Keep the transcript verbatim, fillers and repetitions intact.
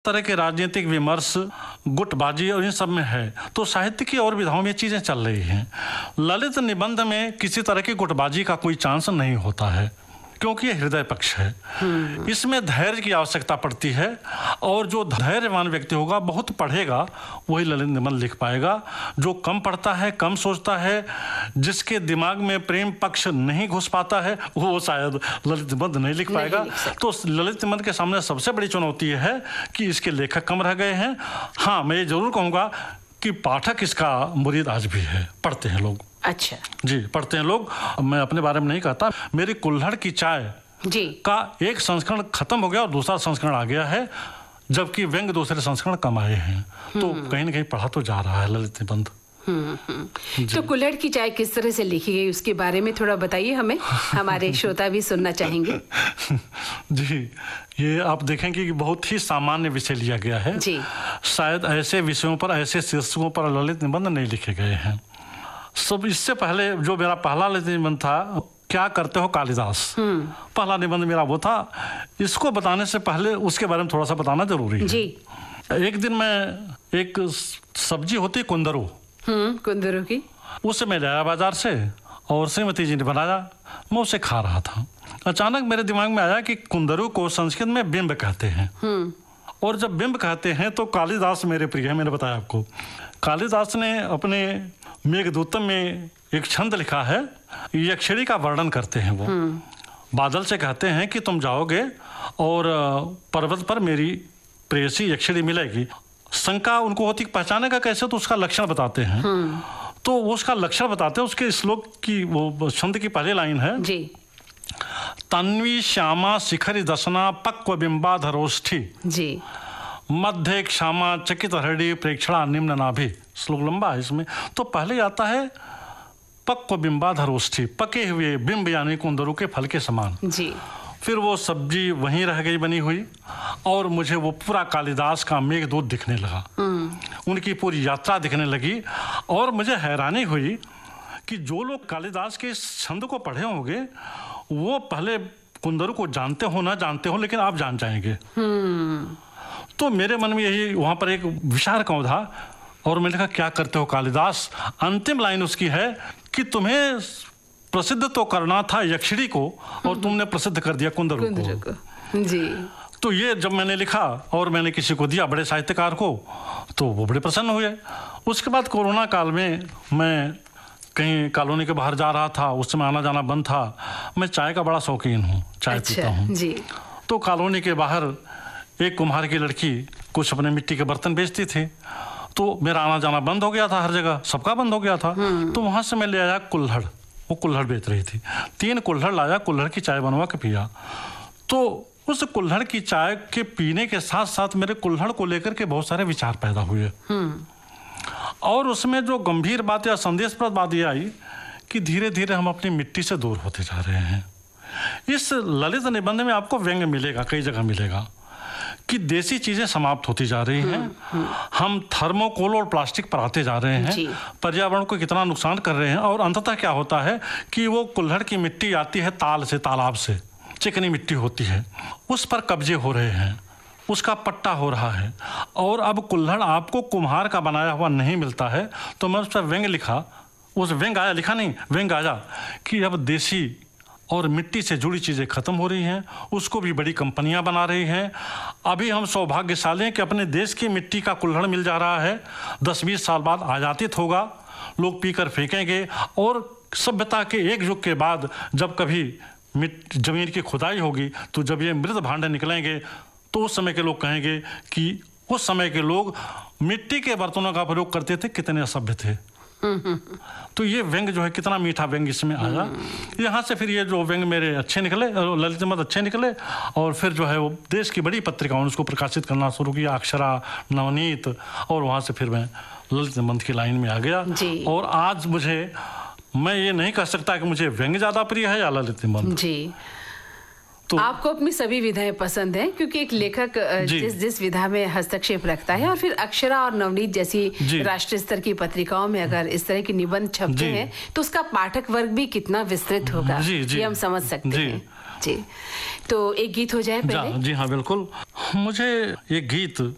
तरह के राजनीतिक विमर्श, गुटबाजी और इन सब में है, तो साहित्य की और विधाओं में चीज़ें चल रही हैं। ललित निबंध में किसी तरह की गुटबाजी का कोई चांस नहीं होता है, क्योंकि ये हृदय पक्ष है। इसमें धैर्य की आवश्यकता पड़ती है, और जो धैर्यवान व्यक्ति होगा, बहुत पढ़ेगा, वही ललित निबंध लिख पाएगा। जो कम पढ़ता है, कम सोचता है, जिसके दिमाग में प्रेम पक्ष नहीं घुस पाता है, वो शायद ललित निबंध नहीं लिख पाएगा। तो ललित निबंध के सामने सबसे बड़ी चुनौती है कि इसके लेखक कम रह गए हैं। हाँ, मैं ये जरूर कहूँगा कि पाठक इसका मुरीद आज भी है, पढ़ते हैं लोग। अच्छा जी, पढ़ते हैं लोग। मैं अपने बारे में नहीं कहता, मेरी कुल्हड़ की चाय जी का एक संस्करण खत्म हो गया और दूसरा संस्करण आ गया है, जबकि व्यंग दूसरे संस्करण कम आए हैं। तो कहीं ना कहीं पढ़ा तो जा रहा है ललित निबंध। तो कुल्हड़ की चाय किस तरह से लिखी गई, उसके बारे में थोड़ा बताइए हमें, हमारे श्रोता भी सुनना चाहेंगे। जी, ये आप देखेंगे कि बहुत ही सामान्य विषय लिया गया है जी। शायद ऐसे विषयों पर, ऐसे शीर्षकों पर ललित निबंध नहीं लिखे गए हैं। सब इससे पहले जो मेरा पहला ललित निबंध था, क्या करते हो कालिदास, पहला निबंध मेरा वो था। इसको बताने से पहले उसके बारे में थोड़ा सा बताना जरूरी है जी। एक दिन मैं, एक सब्जी होती कुंदरू, हम्म कुंदरू की, उसे मैं लाया बाजार से और श्रीमती जी ने बनाया, मैं उसे खा रहा था। अचानक मेरे दिमाग में आया कि कुंदरू को संस्कृत में बिंब कहते हैं, और जब बिंब कहते हैं तो कालिदास मेरे प्रिय है। मैंने बताया आपको, कालिदास ने अपने मेघदूतम में एक छंद लिखा है, यक्षिणी का वर्णन करते हैं वो। बादल से कहते हैं कि तुम जाओगे और पर्वत पर मेरी प्रेयसी यक्षिणी मिलेगी। शंका उनको होती, पहचानेगा कैसे, तो उसका लक्षण बताते हैं। तो वो उसका लक्षण बताते हैं। उसके श्लोक की, वो छंद की पहली लाइन है जी। तन्वी श्यामा शिखरी दशना पक्व बिंबाधरोष्ठी जी। मध्य क्षमा चकित हृदय प्रेक्षणा निम्न नाभि। श्लोक लंबा है इसमें। तो पहले आता है पक्व बिंबाधरोष्ठी, पके हुए बिंब यानी कुंदरू के फल के समान जी। फिर वो सब्जी वहीं रह गई बनी हुई, और मुझे वो पूरा कालिदास का मेघदूत दिखने लगा, उनकी पूरी यात्रा दिखने लगी। और मुझे हैरानी हुई कि जो लोग कालिदास के इस छंद को पढ़े होंगे, वो पहले कुंदरू को जानते हो ना जानते हो, लेकिन आप जान जाएंगे। तो मेरे मन में यही वहाँ पर एक विचार क्यों था, और मैंने कहा क्या करते हो कालिदास। अंतिम लाइन उसकी है कि तुम्हें प्रसिद्ध तो करना था यक्षिणी को, और तुमने प्रसिद्ध कर दिया कुंदरू को। को जी। तो ये जब मैंने लिखा और मैंने किसी को दिया, बड़े साहित्यकार को, तो वो बड़े प्रसन्न हुए। उसके बाद कोरोना काल में मैं कहीं कॉलोनी के बाहर जा रहा था, उस समय आना जाना बंद था। मैं चाय का बड़ा शौकीन हूँ, चाय अच्छा, पीता हूँ जी। तो कॉलोनी के बाहर एक कुम्हार की लड़की कुछ अपने मिट्टी के बर्तन बेचती थी। तो मेरा आना जाना बंद हो गया था, हर जगह सबका बंद हो गया था। तो वहाँ से मैं ले आया कुल्हड़, वो कुल्हड़ बेच रही थी। तीन कुल्हड़ लाया, कुल्हड़ की चाय बनवा के पिया। तो उस कुल्हड़ की चाय के पीने के साथ साथ मेरे कुल्हड़ को लेकर के बहुत सारे विचार पैदा हुए। और उसमें जो गंभीर बात या संदेशप्रद बात ये आई कि धीरे धीरे हम अपनी मिट्टी से दूर होते जा रहे हैं। इस ललित निबंध में आपको व्यंग्य मिलेगा, कई जगह मिलेगा कि देसी चीजें समाप्त होती जा रही हैं। हम थर्मोकोल और प्लास्टिक पर आते जा रहे हैं, पर्यावरण को कितना नुकसान कर रहे हैं। और अंततः क्या होता है कि वो कुल्हड़ की मिट्टी आती है ताल से, तालाब से, चिकनी मिट्टी होती है, उस पर कब्जे हो रहे हैं, उसका पट्टा हो रहा है। और अब कुल्हड़ आपको कुम्हार का बनाया हुआ नहीं मिलता है। तो मैं उस पर व्यंग्य लिखा, उस व्यंग्य आया, लिखा नहीं, व्यंग्य आया कि अब देसी और मिट्टी से जुड़ी चीज़ें खत्म हो रही हैं, उसको भी बड़ी कंपनियां बना रही हैं। अभी हम सौभाग्यशाली हैं कि अपने देश की मिट्टी का कुल्हड़ मिल जा रहा है। दस बीस साल बाद आयातित होगा, लोग पीकर फेंकेंगे। और सभ्यता के एक युग के बाद जब कभी मिट्टी जमीन की खुदाई होगी, तो जब ये मृत भांडे निकलेंगे, तो उस समय के लोग कहेंगे कि उस समय के लोग मिट्टी के बर्तनों का प्रयोग करते थे, कितने असभ्य थे। तो ये व्यंग्य जो है, कितना मीठा व्यंग्य इसमें आया। यहाँ से फिर ये जो व्यंग्य मेरे अच्छे निकले, ललित निबंध अच्छे निकले, और फिर जो है वो देश की बड़ी पत्रिकाओं ने उसको प्रकाशित करना शुरू किया, अक्षरा, नवनीत, और वहाँ से फिर मैं ललित निबंध की लाइन में आ गया। और आज मुझे, मैं ये नहीं कह सकता कि मुझे व्यंग्य ज़्यादा प्रिय है या ललित निबंध। जी। तो आपको अपनी सभी विधाएं पसंद हैं, क्योंकि एक लेखक जिस जिस विधा में हस्तक्षेप रखता है, और फिर अक्षरा और नवनीत जैसी राष्ट्रीय स्तर की पत्रिकाओं में अगर इस तरह के निबंध छपते हैं, तो उसका पाठक वर्ग भी कितना विस्तृत होगा, ये हम समझ सकते हैं। जी, तो एक गीत हो जाए पहले। जी हाँ, बिल्कुल। मुझे एक गीत